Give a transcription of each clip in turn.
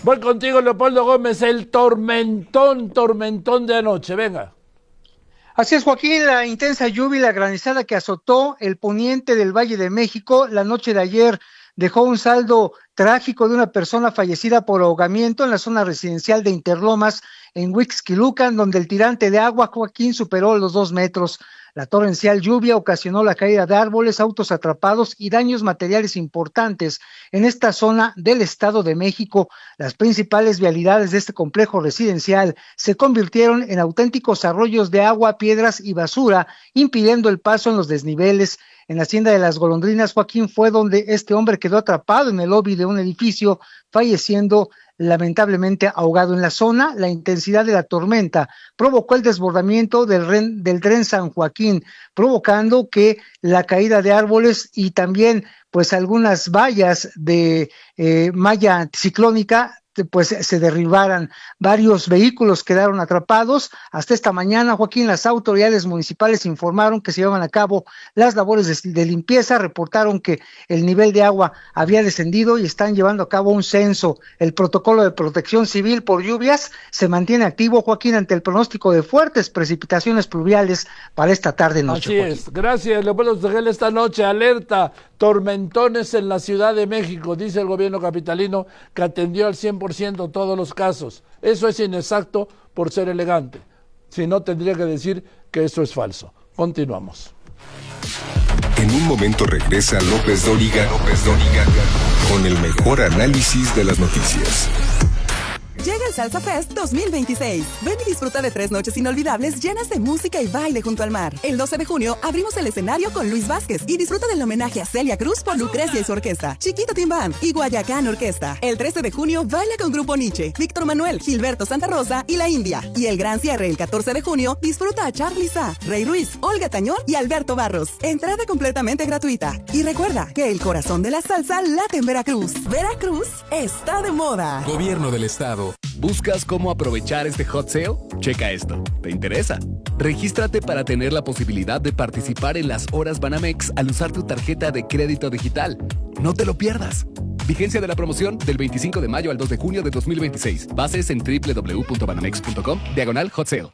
Voy contigo, Leopoldo Gómez, el tormentón de anoche, venga. Así es, Joaquín, la intensa lluvia y la granizada que azotó el poniente del Valle de México la noche de ayer dejó un saldo trágico de una persona fallecida por ahogamiento en la zona residencial de Interlomas, en Huixquilucan, donde el tirante de agua, Joaquín, superó los 2 metros. La torrencial lluvia ocasionó la caída de árboles, autos atrapados y daños materiales importantes en esta zona del Estado de México. Las principales vialidades de este complejo residencial se convirtieron en auténticos arroyos de agua, piedras y basura, impidiendo el paso en los desniveles. En la Hacienda de las Golondrinas, Joaquín, fue donde este hombre quedó atrapado en el lobby de un edificio, falleciendo lamentablemente ahogado en la zona. La intensidad de la tormenta provocó el desbordamiento del tren San Joaquín, provocando que la caída de árboles y también pues algunas vallas de malla anticiclónica pues se derribaran. Varios vehículos quedaron atrapados. Hasta esta mañana, Joaquín, las autoridades municipales informaron que se llevaban a cabo las labores de limpieza, reportaron que el nivel de agua había descendido y están llevando a cabo un censo. El protocolo de protección civil por lluvias se mantiene activo, Joaquín, ante el pronóstico de fuertes precipitaciones pluviales para esta tarde-noche. Así es. Gracias, Leopoldo Segel. Esta noche, alerta, tormentones en la Ciudad de México, dice el gobierno capitalino, que atendió al 100% todos los casos. Eso es inexacto por ser elegante. Si no, tendría que decir que eso es falso. Continuamos. En un momento regresa López Dóriga con el mejor análisis de las noticias. Llega el Salsa Fest 2026. Ven y disfruta de 3 noches inolvidables llenas de música y baile junto al mar. El 12 de junio abrimos el escenario con Luis Vázquez y disfruta del homenaje a Celia Cruz por Lucrecia y su orquesta, Chiquito Team Band y Guayacán Orquesta. El 13 de junio baila con Grupo Nietzsche, Víctor Manuel, Gilberto Santa Rosa y La India. Y el gran cierre el 14 de junio disfruta a Charly Sa, Rey Ruiz, Olga Tañón y Alberto Barros. Entrada completamente gratuita. Y recuerda que el corazón de la salsa late en Veracruz. Veracruz está de moda. Gobierno del Estado. ¿Buscas cómo aprovechar este hot sale? Checa esto. ¿Te interesa? Regístrate para tener la posibilidad de participar en las horas Banamex al usar tu tarjeta de crédito digital. No te lo pierdas. Vigencia de la promoción del 25 de mayo al 2 de junio de 2026. Bases en www.banamex.com/hot sale.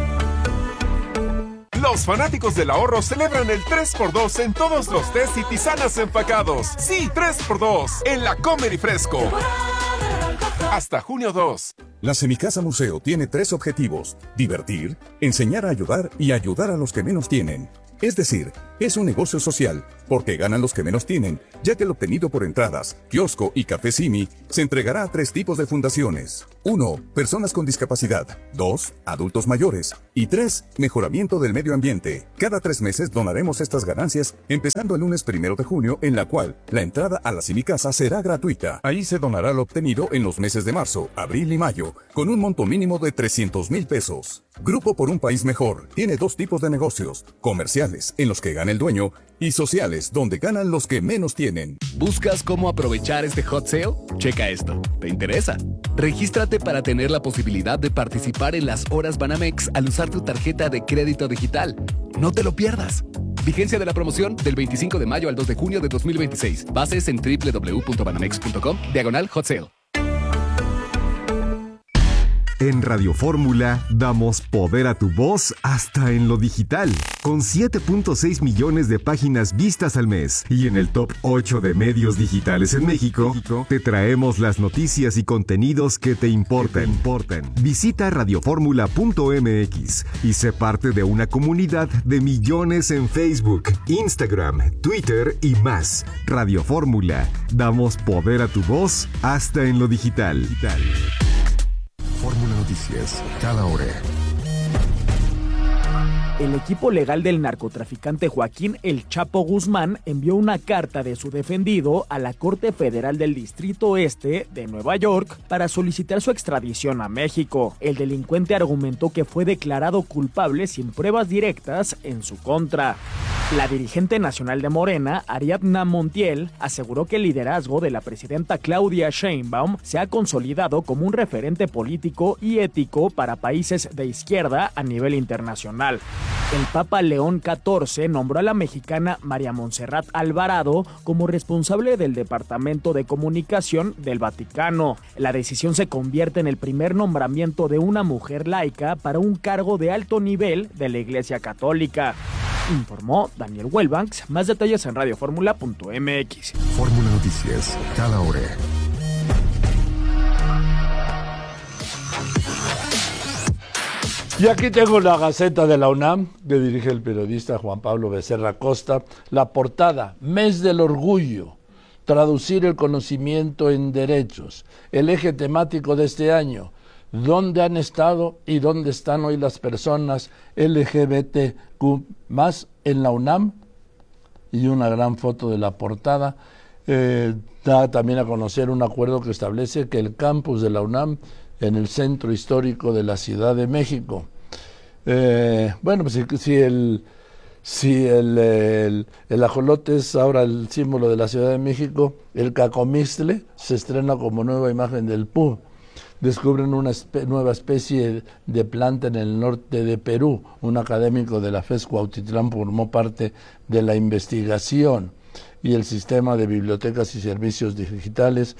Los fanáticos del ahorro celebran el 3x2 en todos los tés y tisanas empacados. Sí, 3x2 en la Comer y Fresco. Hasta junio 2. La Semicasa Museo tiene 3 objetivos: divertir, enseñar a ayudar y ayudar a los que menos tienen. Es decir, es un negocio social, porque ganan los que menos tienen, ya que el obtenido por entradas, kiosco y café Simi se entregará a 3 tipos de fundaciones. 1. Personas con discapacidad. 2. Adultos mayores. Y 3. Mejoramiento del medio ambiente. Cada 3 meses donaremos estas ganancias, empezando el lunes 1 de junio, en la cual la entrada a la Semicasa será gratuita. Ahí se donará lo obtenido en los meses de marzo, abril y mayo, con un monto mínimo de 300,000 pesos. Grupo por un País Mejor tiene 2 tipos de negocios: comerciales, en los que gana el dueño, y sociales, donde ganan los que menos tienen. ¿Buscas cómo aprovechar este hot sale? Checa esto. ¿Te interesa? Regístrate para tener la posibilidad de participar en las horas Banamex al usar tu tarjeta de crédito digital. No te lo pierdas. Vigencia de la promoción del 25 de mayo al 2 de junio de 2026. Bases en www.banamex.com/hot sale. En Radio Fórmula damos poder a tu voz hasta en lo digital, con 7.6 millones de páginas vistas al mes. Y en el top 8 de medios digitales en México, te traemos las noticias y contenidos que te importan. Visita radioformula.mx y sé parte de una comunidad de millones en Facebook, Instagram, Twitter y más. Radio Fórmula, damos poder a tu voz hasta en lo digital. Fórmula Noticias, cada hora. El equipo legal del narcotraficante Joaquín El Chapo Guzmán envió una carta de su defendido a la Corte Federal del Distrito Este de Nueva York para solicitar su extradición a México. El delincuente argumentó que fue declarado culpable sin pruebas directas en su contra. La dirigente nacional de Morena, Ariadna Montiel, aseguró que el liderazgo de la presidenta Claudia Sheinbaum se ha consolidado como un referente político y ético para países de izquierda a nivel internacional. El Papa León XIV nombró a la mexicana María Montserrat Alvarado como responsable del Departamento de Comunicación del Vaticano. La decisión se convierte en el primer nombramiento de una mujer laica para un cargo de alto nivel de la Iglesia Católica. Informó Daniel Welbanks. Más detalles en radioformula.mx. Fórmula Noticias, cada hora. Y aquí tengo la Gaceta de la UNAM, que dirige el periodista Juan Pablo Becerra Costa. La portada: Mes del Orgullo, traducir el conocimiento en derechos. El eje temático de este año: ¿dónde han estado y dónde están hoy las personas LGBTQ más en la UNAM? Y una gran foto de la portada. Da también a conocer un acuerdo que establece que el campus de la UNAM en el centro histórico de la Ciudad de México. Bueno, pues si el ajolote es ahora el símbolo de la Ciudad de México, el cacomistle se estrena como nueva imagen del PUB. Descubren una nueva especie de planta en el norte de Perú. Un académico de la FES Cuautitlán formó parte de la investigación. Y el sistema de bibliotecas y servicios digitales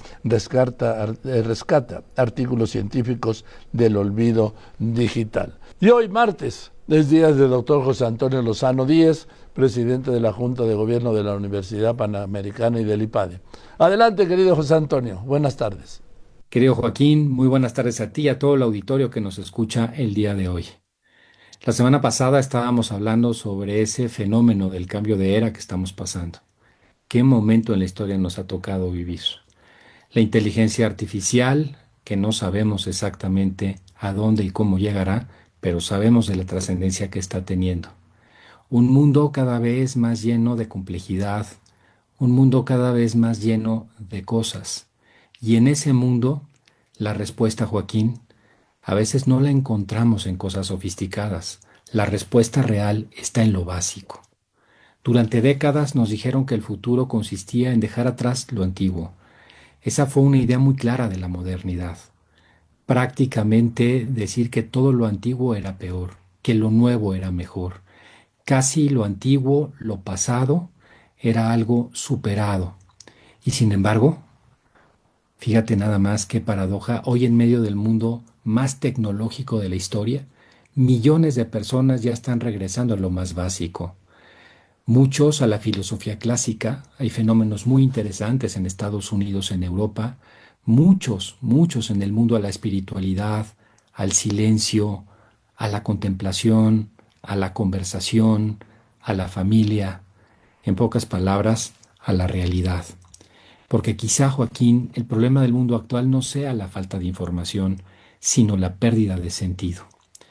rescata artículos científicos del olvido digital. Y hoy, martes, es día del doctor José Antonio Lozano Díez, presidente de la Junta de Gobierno de la Universidad Panamericana y del IPADE. Adelante, querido José Antonio. Buenas tardes. Querido Joaquín, muy buenas tardes a ti y a todo el auditorio que nos escucha el día de hoy. La semana pasada estábamos hablando sobre ese fenómeno del cambio de era que estamos pasando. ¿Qué momento en la historia nos ha tocado vivir? La inteligencia artificial, que no sabemos exactamente a dónde y cómo llegará, pero sabemos de la trascendencia que está teniendo. Un mundo cada vez más lleno de complejidad, un mundo cada vez más lleno de cosas. Y en ese mundo, la respuesta, Joaquín, a veces no la encontramos en cosas sofisticadas. La respuesta real está en lo básico. Durante décadas nos dijeron que el futuro consistía en dejar atrás lo antiguo. Esa fue una idea muy clara de la modernidad. Prácticamente decir que todo lo antiguo era peor, que lo nuevo era mejor. Casi lo antiguo, lo pasado, era algo superado. Y sin embargo, fíjate nada más qué paradoja, hoy en medio del mundo más tecnológico de la historia, millones de personas ya están regresando a lo más básico. Muchos a la filosofía clásica, hay fenómenos muy interesantes en Estados Unidos, en Europa, muchos en el mundo a la espiritualidad, al silencio, a la contemplación, a la conversación, a la familia, en pocas palabras, a la realidad. Porque quizá, Joaquín, el problema del mundo actual no sea la falta de información, sino la pérdida de sentido.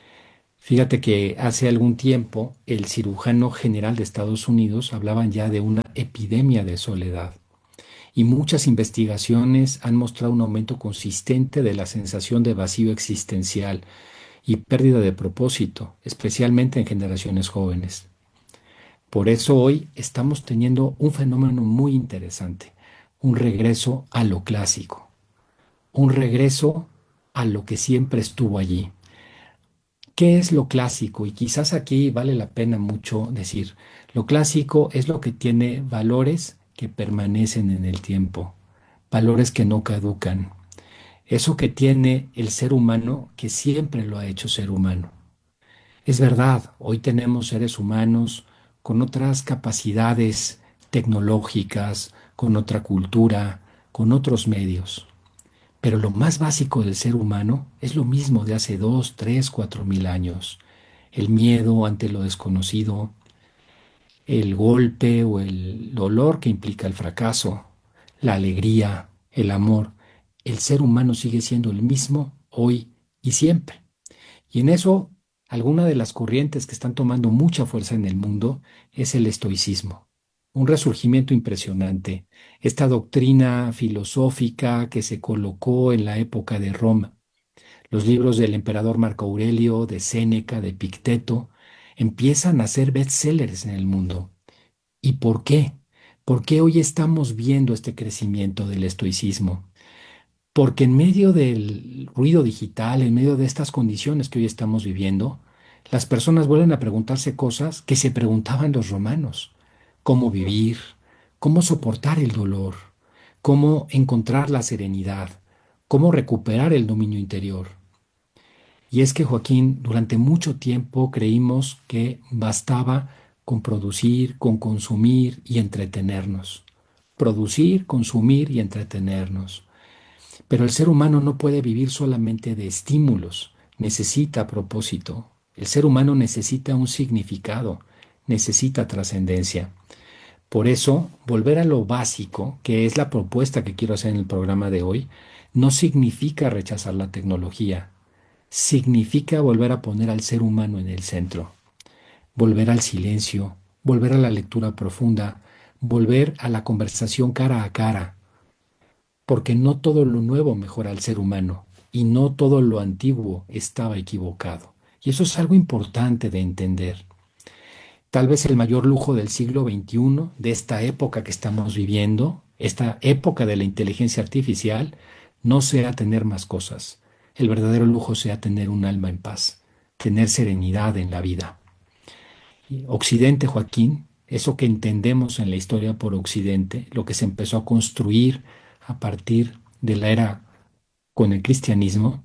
Fíjate que hace algún tiempo el cirujano general de Estados Unidos hablaban ya de una epidemia de soledad. Y muchas investigaciones han mostrado un aumento consistente de la sensación de vacío existencial y pérdida de propósito, especialmente en generaciones jóvenes. Por eso hoy estamos teniendo un fenómeno muy interesante, un regreso a lo clásico, un regreso a lo que siempre estuvo allí. ¿Qué es lo clásico? Y quizás aquí vale la pena mucho decir, lo clásico es lo que tiene valores que permanecen en el tiempo, valores que no caducan. Eso que tiene el ser humano que siempre lo ha hecho ser humano. Es verdad, hoy tenemos seres humanos con otras capacidades tecnológicas, con otra cultura, con otros medios. Pero lo más básico del ser humano es lo mismo de hace 2, 3, 4,000 años. El miedo ante lo desconocido, el golpe o el dolor que implica el fracaso, la alegría, el amor. El ser humano sigue siendo el mismo hoy y siempre. Y en eso, alguna de las corrientes que están tomando mucha fuerza en el mundo es el estoicismo. Un resurgimiento impresionante, esta doctrina filosófica que se colocó en la época de Roma. Los libros del emperador Marco Aurelio, de Séneca, de Epicteto, empiezan a ser bestsellers en el mundo. ¿Y por qué? ¿Por qué hoy estamos viendo este crecimiento del estoicismo? Porque en medio del ruido digital, en medio de estas condiciones que hoy estamos viviendo, Las personas vuelven a preguntarse cosas que se preguntaban los romanos. ¿Cómo vivir? ¿Cómo soportar el dolor? ¿Cómo encontrar la serenidad? ¿Cómo recuperar el dominio interior? Y es que, Joaquín, durante mucho tiempo creímos que bastaba con producir, con consumir y entretenernos. Producir, consumir y entretenernos. Pero el ser humano no puede vivir solamente de estímulos, necesita propósito. El ser humano necesita un significado, necesita trascendencia. Por eso, volver a lo básico, que es la propuesta que quiero hacer en el programa de hoy, no significa rechazar la tecnología, significa volver a poner al ser humano en el centro, volver al silencio, volver a la lectura profunda, volver a la conversación cara a cara, porque no todo lo nuevo mejora al ser humano y no todo lo antiguo estaba equivocado. Y eso es algo importante de entender. Tal vez el mayor lujo del siglo XXI, de esta época que estamos viviendo, esta época de la inteligencia artificial, no sea tener más cosas. El verdadero lujo sea tener un alma en paz, tener serenidad en la vida. Occidente, Joaquín, eso que entendemos en la historia por Occidente, lo que se empezó a construir a partir de la era con el cristianismo,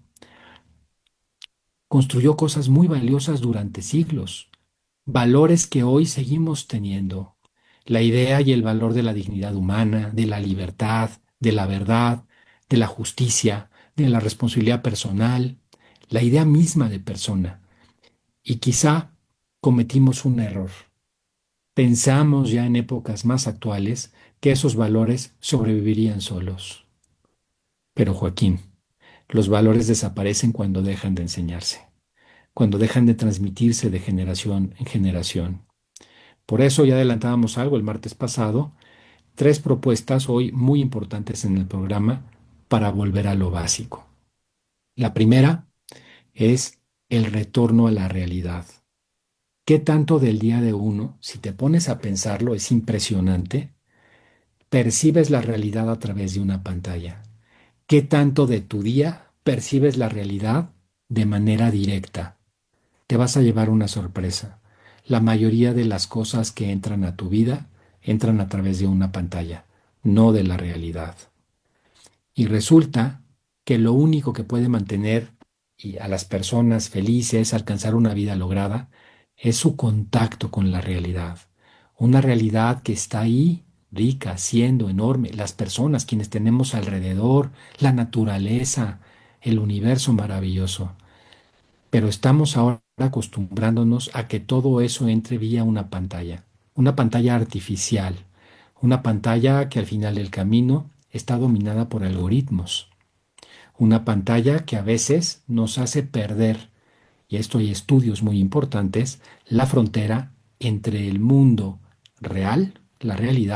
construyó cosas muy valiosas durante siglos, valores que hoy seguimos teniendo, la idea y el valor de la dignidad humana, de la libertad, de la verdad, de la justicia, de la responsabilidad personal, la idea misma de persona. Y quizá cometimos un error. Pensamos ya en épocas más actuales que esos valores sobrevivirían solos. Pero Joaquín, los valores desaparecen cuando dejan de enseñarse, cuando dejan de transmitirse de generación en generación. Por eso ya adelantábamos algo el martes pasado, 3 propuestas hoy muy importantes en el programa para volver a lo básico. La primera es el retorno a la realidad. ¿Qué tanto del día de uno, si te pones a pensarlo, es impresionante, percibes la realidad a través de una pantalla? ¿Qué tanto de tu día percibes la realidad de manera directa? Te vas a llevar una sorpresa. La mayoría de las cosas que entran a tu vida entran a través de una pantalla, no de la realidad. Y resulta que lo único que puede mantener a las personas felices, alcanzar una vida lograda, es su contacto con la realidad. Una realidad que está ahí, rica, siendo enorme, las personas, quienes tenemos alrededor, la naturaleza, el universo maravilloso. Pero estamos ahora acostumbrándonos a que todo eso entre vía una pantalla artificial, una pantalla que al final del camino está dominada por algoritmos, una pantalla que a veces nos hace perder, y esto hay estudios muy importantes, la frontera entre el mundo real, la realidad,